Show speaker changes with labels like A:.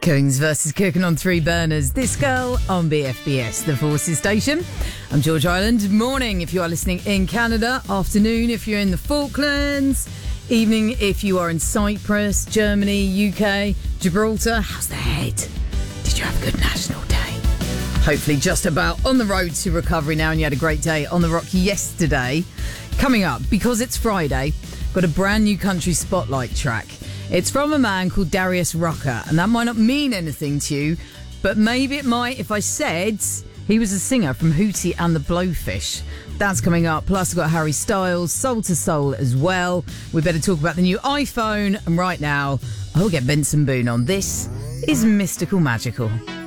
A: Coons versus Cooking on Three Burners. This girl on BFBS, the Forces Station. I'm George Island. Morning if you are listening in Canada. Afternoon if you're in the Falklands. Evening if you are in Cyprus, Germany, UK, Gibraltar. How's the head? Did you have a good National Day? Hopefully just about on the road to recovery now, and you had a great day on the rock yesterday. Coming up, because it's Friday, got a brand new country spotlight track. It's from a man called Darius Rucker, and that might not mean anything to you, but maybe it might if I said he was a singer from Hootie and the Blowfish. That's coming up. Plus, I've got Harry Styles, Soul to Soul as well. We better talk about the new iPhone, and right now, I'll get Benson Boone on. This is Mystical Magical.